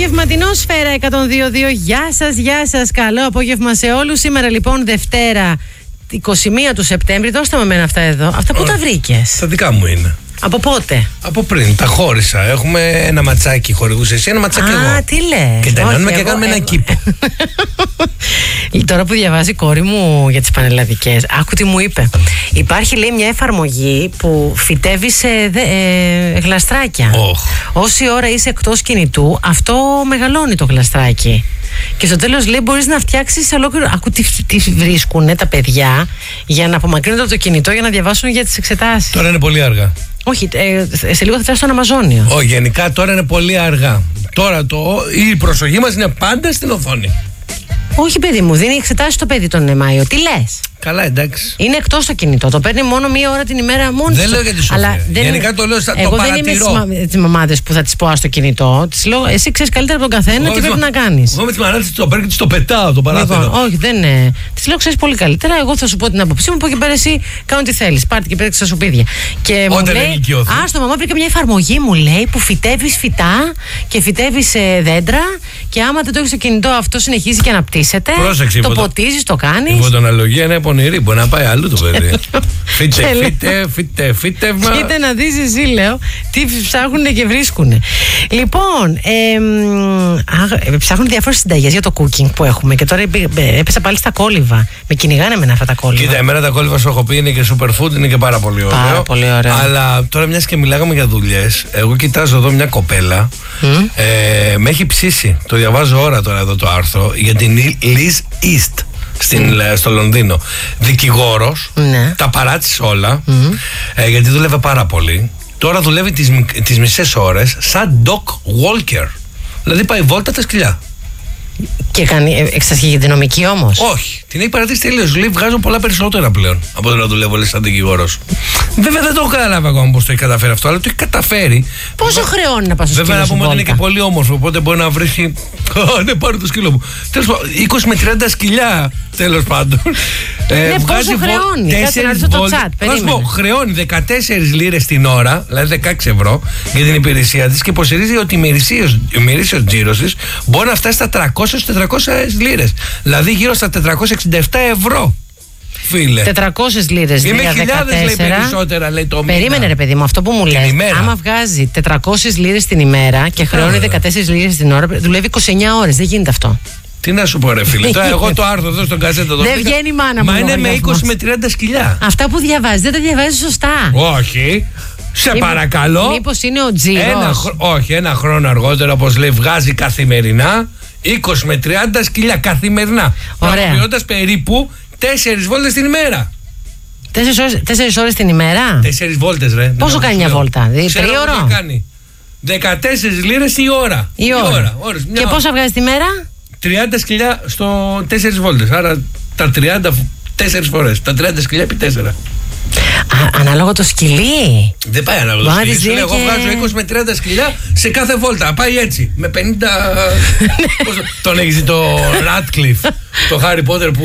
απογευματινό Σφαίρα 102.2. Γεια σας, καλό απόγευμα σε όλους. Σήμερα λοιπόν Δευτέρα 21 του Σεπτέμβρη. Δώστε με εμένα αυτά εδώ. Αυτά που τα βρήκες? Τα δικά μου είναι. Από πότε? Από πριν, τα χώρισα. Έχουμε ένα ματσάκι, χορηγούσε εσύ, ένα ματσάκι εγώ. Α, τι λες? Και τα ενώνουμε και κάνουμε ένα κήπο. Τώρα που διαβάζει η κόρη μου για τις πανελλαδικές, άκου τι μου είπε. Υπάρχει, λέει, μια εφαρμογή που φυτεύει σε γλαστράκια. Όση ώρα είσαι εκτός κινητού, αυτό μεγαλώνει το γλαστράκι. Και στο τέλος, λέει, μπορείς να φτιάξεις ολόκληρο. Ακού τι βρίσκουνε τα παιδιά για να απομακρύνονται από το κινητό για να διαβάσουν για τις εξετάσεις. Τώρα είναι πολύ αργά. Όχι, σε λίγο θα φτάσει στον Αμαζόνιο. Όχι, γενικά τώρα είναι πολύ αργά. Τώρα η προσοχή μας είναι πάντα στην οθόνη. Όχι, παιδί μου, δίνει εξετάσεις το παιδί τον Μάιο. Τι λες? Καλά, εντάξει. Είναι εκτός το κινητό. Το παίρνει μόνο μία ώρα την ημέρα μόνο. Δεν λέω για τη Σοφία. Γενικά το λέω σαν το παρατηρώ. Εγώ δεν είμαι τις μαμάδες που θα τις πω στο κινητό. Τις λέω, εσύ ξέρεις καλύτερα από τον καθένα τι πρέπει να κάνεις. Εγώ με τις μανάδες το παίρνει και το πετάω, το παράθυρο. Λοιπόν, όχι, δεν είναι. Τις λέω, ξέρεις πολύ καλύτερα. Εγώ θα σου πω την άποψή μου. Από εκεί πέρα εσύ κάνω τι θέλεις. Πάρτε και πέρα στα σουπίδια. Και μου λέει, άστο, μαμά, βρήκα μια εφαρμογή, μου λέει, που φυτεύεις φυτά και φυτεύεις δέντρα. Και άμα δεν το έχεις στο κινητό, αυτό συνεχίζει και αναπτύσσεται. Το ποτίζεις, το κάνεις. Η φωτοαναλογία είναι πονηρή. Μπορεί να πάει αλλού το παιδί. Φύτευμα. Κοίτα να δεις εσύ, λέω, τι ψάχουνε και βρίσκουνε. Λοιπόν, ψάχνουν διάφορες συνταγές για το cooking που έχουμε. Και τώρα έπεσα πάλι στα κόλληβα. Με κυνηγάνε εμένα αυτά τα κόλληβα. Κοίτα, εμένα τα κόλληβα σου έχω πει είναι και superfood, είναι και πάρα πολύ ωραίο. Πάρα πολύ ωραίο. Αλλά τώρα, μιας και μιλάγαμε για δουλειές, εγώ κοιτάζω εδώ μια κοπέλα. Με έχει ψήσει. Το διαβάζω ώρα τώρα εδώ το άρθρο για την Liz East. Στο Λονδίνο. Δικηγόρος, τα παράτησε όλα, γιατί δούλευε πάρα πολύ. Τώρα δουλεύει τις μισές ώρες σαν dog walker. Δηλαδή πάει βόλτα τα σκυλιά. Και κάνει εξασχεί τη νομική όμως? Όχι, την έχει παρατήσει τελείως. Λέει, βγάζω πολλά περισσότερα πλέον από το να δουλεύω, λέει, σαν δικηγόρος. Βέβαια δεν το έχω καταλάβει ακόμα πώς το έχει καταφέρει αυτό, αλλά το έχει καταφέρει. Πόσο χρεώνει να πας στο σκύλο? Βέβαια να πούμε ότι είναι και πολύ όμορφο, οπότε μπορεί να βρίσκει. Ναι, πάρε το σκύλο μου. Τέλος πάντων, 20 με 30 σκυλιά, τέλος πάντων. Πόσο χρεώνει? Κάτσε να ρωτήσω το chat. Να σου πω, χρεώνει 14 λίρες την ώρα, δηλαδή 16 ευρώ για την υπηρεσία της, και υποστηρίζει ότι η ημερήσιος τζίρος της μπορεί να φτάσει στα 300-400 λίρες. Δηλαδή γύρω στα 467 ευρώ. Φίλε. 400 λίρες. Είμαι χιλιάδες, λέει, περισσότερα, λέει, το μήνα. Περίμενε, ρε παιδί μου, αυτό που μου λες. Άμα βγάζει 400 λίρες την ημέρα και χρεώνει 14 λίρες την ώρα, δουλεύει 29 ώρες. Δεν γίνεται αυτό. Τι να σου πω, ρε φίλε. Τώρα εγώ το άρθρο εδώ στον καζέτο. Δεν βγαίνει η μάνα μου. Μα είναι με 20 με 30 σκυλιά. Αυτά που διαβάζει δεν τα διαβάζει σωστά. Όχι. Σε παρακαλώ. Μήπως είναι ο τζίρος? Όχι, ένα χρόνο αργότερα, όπως λέει, βγάζει καθημερινά 20 με 30 σκυλιά καθημερινά. Πραγματοποιώντας περίπου 4 βόλτες την ημέρα. 4 ώρες την ημέρα? 4 βόλτες, ρε. Πόσο κάνει μια βόλτα? 3 κάνει. 14 λίρες η ώρα. Η ώρα. Και πόσα βγάζει τη μέρα? 30 σκυλιά στο 4 βόλτες. Άρα τα 30 4 φορές. Τα 30 σκυλιά επί 4. Ανάλογα το σκυλί. Δεν πάει ανάλογα το σκυλί. Εγώ βγάζω 20 με 30 σκυλιά σε κάθε βόλτα. Πάει έτσι. Με 50. Τον έχεις δει το Radcliffe, το Harry Potter που